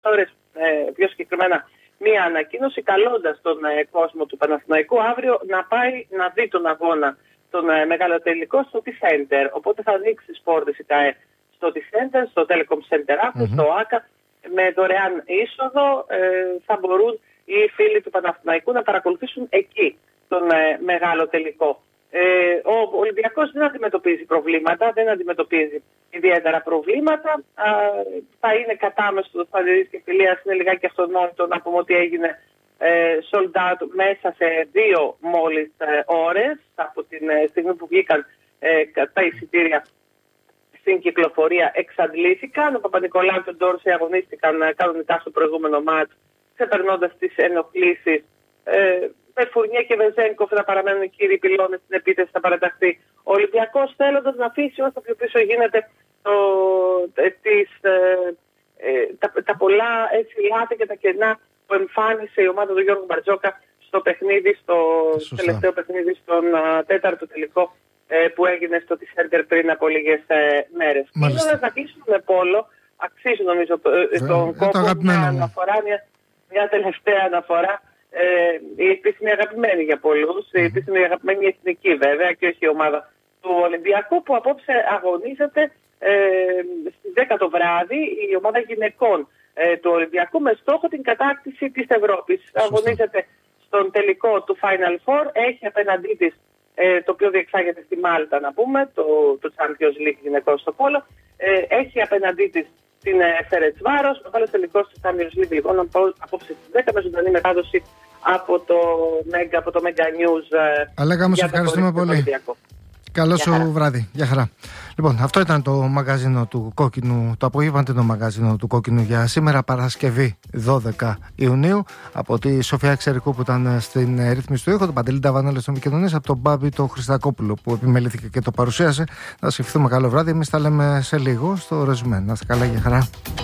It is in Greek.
ώρες, πιο συγκεκριμένα, μία ανακοίνωση καλώντας τον κόσμο του Παναθηναϊκού αύριο να πάει να δει τον αγώνα, τον μεγάλο τελικό στο T-Center. Οπότε θα ανοίξει τις πόρτες η ΚΑΕ στο T-Center, στο Telecom Center Athens, στο ΆΚΑ, με δωρεάν είσοδο. Θα μπορούν οι φίλοι του Παναθηναϊκού να παρακολουθήσουν εκεί τον μεγάλο τελικό. Ο Ολυμπιακός δεν αντιμετωπίζει προβλήματα, δεν αντιμετωπίζει ιδιαίτερα προβλήματα. Θα είναι κατάμεσο το Σπανδηρής και Φιλίας, είναι λιγάκι αυτονόητο να πούμε ότι έγινε sold out μέσα σε 2 μόλις ώρες από την στιγμή που βγήκαν τα εισιτήρια στην κυκλοφορία, εξαντλήθηκαν. Ο Παπα-Νικολάου και ο Ντόρση αγωνίστηκαν κανονικά στο προηγούμενο μάτς, ξεπερνώντας τις ενοχλήσεις. Με Φουρνιέ και Βεζένκοφ να παραμένουν οι κύριοι πυλώνες στην επίθεση, θα παραταχθεί. Ο Ολυμπιακός, θέλοντας να αφήσει όσο πιο πίσω γίνεται τα πολλά λάθη και τα κενά που εμφάνισε η ομάδα του Γιώργου Μπαρτζόκα στο παιχνίδι, στο τελευταίο παιχνίδι, στον τέταρτο τελικό που έγινε στο T-Center πριν από λίγες μέρες. Ήθελα να κλείσουμε με πόλο, αξίζει νομίζω τον κόπο μια αναφορά, μια τελευταία αναφορά. Η επίσημη αγαπημένη για πολλούς, η επίσημη αγαπημένη εθνική βέβαια και όχι η ομάδα του Ολυμπιακού, που απόψε αγωνίζεται στις 10 το βράδυ η ομάδα γυναικών του Ολυμπιακού με στόχο την κατάκτηση της Ευρώπης. Αγωνίζεται στον τελικό του Final Four, έχει απέναντί της το οποίο διεξάγεται στη Μάλτα να πούμε, το Champions League γυναικών στο πόλο, έχει απέναντί της την Φερετσβάρος, ο άλλος τελικός της Champions League λοιπόν απόψε στις 10 με ζωντανή μετάδοση από το Mega News. Αλέκα μου, σε ευχαριστούμε πολύ. Καλό σου βράδυ. Γεια χαρά. Λοιπόν, αυτό ήταν το μαγαζίνο του Κόκκινου, το απογευματινό μαγαζίνο του Κόκκινου για σήμερα, Παρασκευή 12 Ιουνίου. Από τη Σοφία Εξερικού που ήταν στην ρύθμιση του ήχου, τον Παντελή Ταβανέλη στον επικοινωνίας, από τον Μπάμπη τον Χριστακόπουλο που επιμελήθηκε και το παρουσίασε. Να σας ευχηθούμε καλό βράδυ. Εμείς τα λέμε σε λίγο στο ρεζουμέ. Να είστε καλά, γεια χαρά.